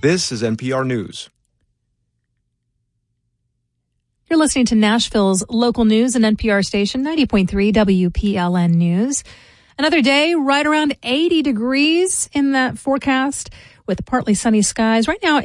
This is NPR News. You're listening to Nashville's local news and NPR station, 90.3 WPLN News. Another day right around 80 degrees in that forecast with partly sunny skies. Right now,